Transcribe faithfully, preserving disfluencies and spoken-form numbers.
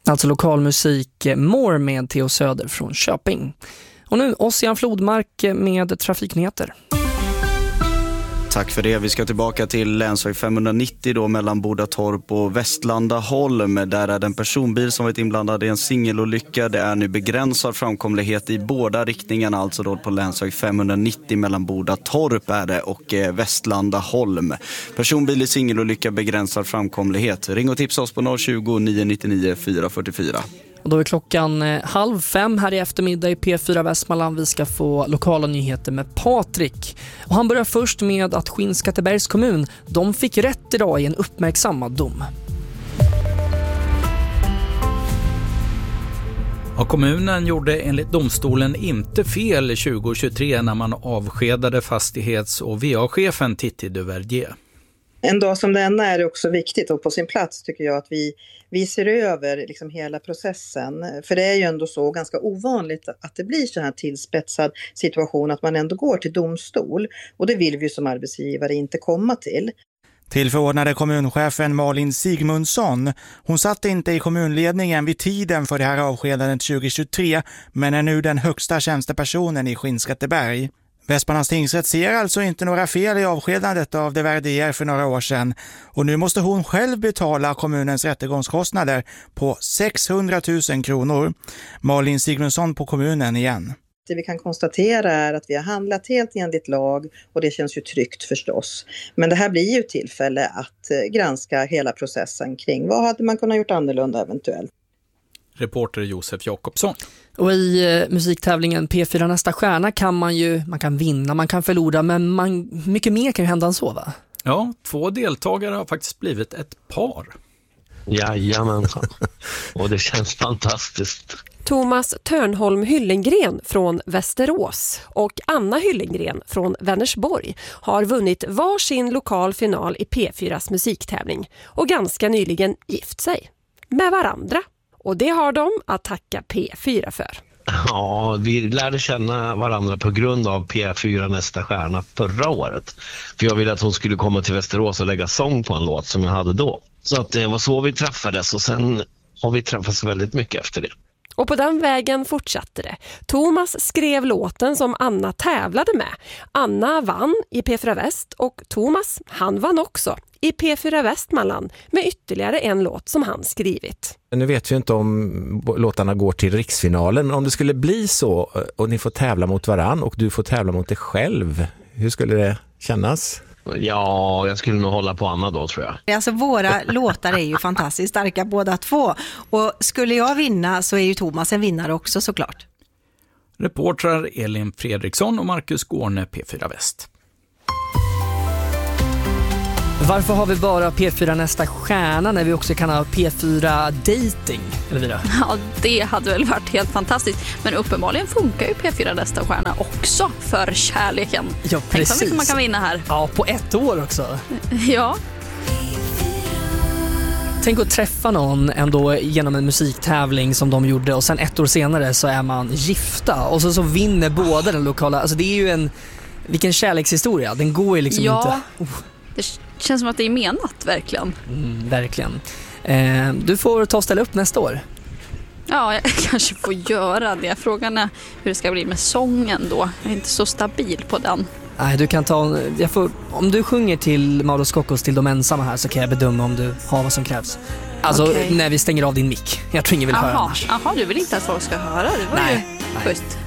Alltså lokalmusik More med Theo Söder från Köping. Och nu Ossian Flodmark med trafiknyheter. Tack för det. Vi ska tillbaka till länsväg femhundranittio då mellan Bodatorp och Västlandaholm. Där är det en personbil som varit inblandad i en singelolycka. Det är nu begränsad framkomlighet i båda riktningarna, alltså då på länsväg femhundranittio mellan Bodatorp är det och eh, Västlandaholm. Personbil i singelolycka, begränsad framkomlighet. Ring och tipsa oss på noll tjugo, nio nittionio, fyra fyrtiofyra. Och då är klockan eh, halv fem här i eftermiddag i P fyra Västmanland. Vi ska få lokala nyheter med Patrik. Och han börjar först med att Skinnskattebergs kommun, de fick rätt idag i en uppmärksammad dom. Ja, kommunen gjorde enligt domstolen inte fel tjugo tjugotre när man avskedade fastighets- och V A-chefen Titti Duverdier. En dag som denna är det också viktigt och på sin plats tycker jag att vi, vi ser över liksom hela processen. För det är ju ändå så ganska ovanligt att det blir så här tillspetsad situation att man ändå går till domstol. Och det vill vi som arbetsgivare inte komma till. Tillförordnade kommunchefen Malin Sigmundsson. Hon satt inte i kommunledningen vid tiden för det här avskedandet tjugo tjugotre men är nu den högsta tjänstepersonen i Skinnskatteberg. Västmanlands tingsrätt ser alltså inte några fel i avskedandet av Duverdier för några år sedan och nu måste hon själv betala kommunens rättegångskostnader på sexhundratusen kronor. Malin Sigmundsson på kommunen igen. Det vi kan konstatera är att vi har handlat helt enligt lag och det känns ju tryggt förstås. Men det här blir ju tillfälle att granska hela processen kring vad hade man kunnat gjort annorlunda eventuellt. Reporter Josef Jakobsson. Och i eh, musiktävlingen P fyra Nästa stjärna kan man ju, man kan vinna, man kan förlora, men man, mycket mer kan ju hända än så, va? Ja, två deltagare har faktiskt blivit ett par. Jajamensan. Och det känns fantastiskt. Thomas Törnholm Hyllengren från Västerås och Anna Hyllengren från Vänersborg har vunnit varsin lokal final i P fyras musiktävling och ganska nyligen gift sig med varandra. Och det har de att tacka P fyra för. Ja, vi lärde känna varandra på grund av P fyra Nästa stjärna förra året. För jag ville att hon skulle komma till Västerås och lägga sång på en låt som jag hade då. Så att det var så vi träffades och sen har vi träffats väldigt mycket efter det. Och på den vägen fortsatte det. Thomas skrev låten som Anna tävlade med. Anna vann i P fyra Väst och Thomas, han vann också i P fyra Västmanland med ytterligare en låt som han skrivit. Nu vet vi inte om låtarna går till riksfinalen, men om det skulle bli så och ni får tävla mot varann och du får tävla mot dig själv, hur skulle det kännas? Ja, jag skulle nog hålla på Anna då, tror jag. Alltså våra låtar är ju fantastiskt starka båda två. Och skulle jag vinna så är ju Thomas en vinnare också såklart. Reportrar Elin Fredriksson och Marcus Gårne, P fyra Väst. Varför har vi bara P fyra Nästa stjärna när vi också kan ha P fyra Dating? Elvira? Ja, det hade väl varit helt fantastiskt. Men uppenbarligen funkar ju P fyra Nästa stjärna också för kärleken. Ja, precis. Tänk så mycket man kan vinna här. Ja, på ett år också. Ja. Tänk att träffa någon ändå genom en musiktävling som de gjorde och sen ett år senare så är man gifta och så, så vinner båda den lokala. Alltså det är ju en, vilken kärlekshistoria. Den går ju liksom ja. inte. Oh. Det känns som att det är menat, verkligen. Mm, verkligen. Eh, du får ta och ställa upp nästa år. Ja, jag kanske får göra det. Frågan är hur det ska bli med sången då. Jag är inte så stabil på den. Nej, du kan ta... Jag får, om du sjunger till Mauro Scoccos till De ensamma här så kan jag bedöma om du har vad som krävs. Alltså, okay. När vi stänger av din mick. Jag tror ingen vill aha, höra annars. Jaha, du vill inte att folk ska höra? Det var nej, ju schysst.